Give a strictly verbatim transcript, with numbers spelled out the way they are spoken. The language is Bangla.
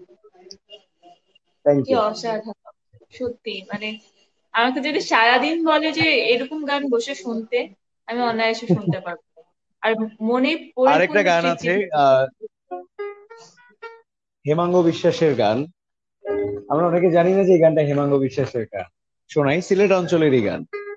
থ্যাংক কি ইউ। অসাধারণ! সত্যি মানে আমাকে যদি সারাদিন বলে যে এরকম গান বসে শুনতে, আমি অনায়াসে শুনতে পারবো। আর মনে আরেকটা পরিপূর্ণ গান তৃপ্তি আছে, থাকে। আহ হেমাঙ্গ বিশ্বাসের গান। আমরা অনেকে জানি না যে এই গানটা হেমাঙ্গ বিশ্বাসের গান। শোনাই, সিলেট অঞ্চলেরই গান।